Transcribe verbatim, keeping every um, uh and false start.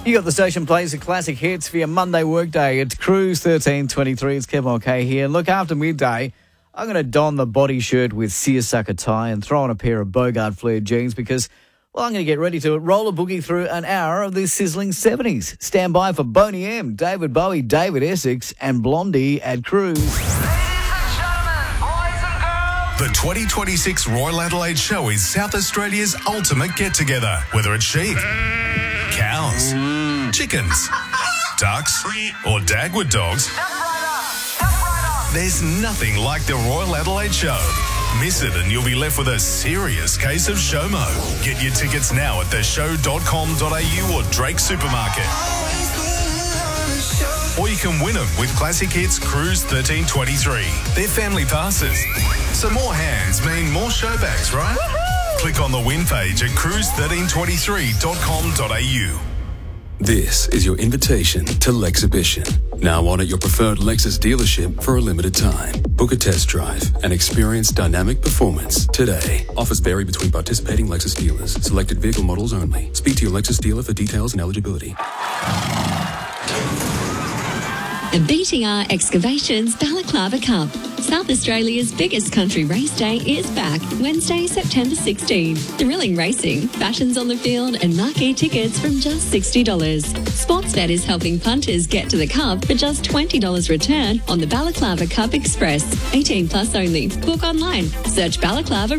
You got the station plays the classic hits for your Monday workday. It's Cruise thirteen twenty-three. It's Kevin O'Kay here. Look, after midday, I'm going to don the body shirt with seersucker tie and throw on a pair of Bogart flared jeans because, well, I'm going to get ready to roll a boogie through an hour of the sizzling seventies. Stand by for Boney M, David Bowie, David Essex, and Blondie at Cruise. The twenty twenty-six Royal Adelaide Show is South Australia's ultimate get-together. Whether it's sheep, cows, chickens, ducks, or Dagwood dogs, there's nothing like the Royal Adelaide Show. Miss it and you'll be left with a serious case of SHOMO. Get your tickets now at the show dot com dot a u or Drake Supermarket. Or you can win them with Classic Hits Cruise thirteen twenty-three. They're family passes. So more hands mean more showbacks, right? Woo-hoo! Click on the win page at cruise thirteen twenty-three dot com dot a u. This is your invitation to Lexhibition. Now on at your preferred Lexus dealership for a limited time. Book a test drive and experience dynamic performance today. Offers vary between participating Lexus dealers. Selected vehicle models only. Speak to your Lexus dealer for details and eligibility. The B T R Excavations Balaclava Cup. South Australia's biggest country race day is back Wednesday, September sixteenth. Thrilling racing, fashions on the field and marquee tickets from just sixty dollars. Sportsbet is helping punters get to the Cup for just twenty dollars return on the Balaclava Cup Express. eighteen plus only. Book online. Search Balaclava